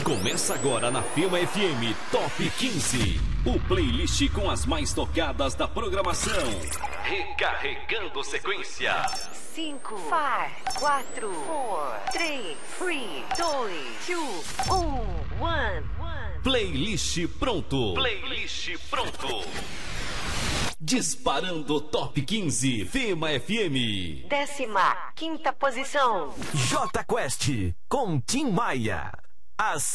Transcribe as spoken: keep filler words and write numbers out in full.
Começa agora na Fema F M Top quinze, o playlist com as mais tocadas da programação. Recarregando sequência. cinco, quatro, três, dois, um, um. Playlist pronto. Playlist pronto. Disparando Top quinze, Fema F M. Décima quinta posição. J Quest com Tim Maia. As